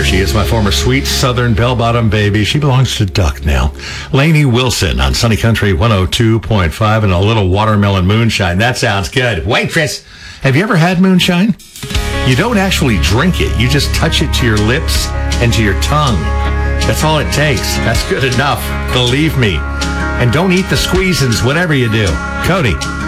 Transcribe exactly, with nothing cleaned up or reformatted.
she is, my former sweet southern bell-bottom baby. She belongs to Duck now. Lainey Wilson on Sunny Country one oh two point five and a little watermelon moonshine. That sounds good. Waitress, have you ever had moonshine? You don't actually drink it. You just touch it to your lips and to your tongue. That's all it takes. That's good enough. Believe me. And don't eat the squeezins, whatever you do. Cody.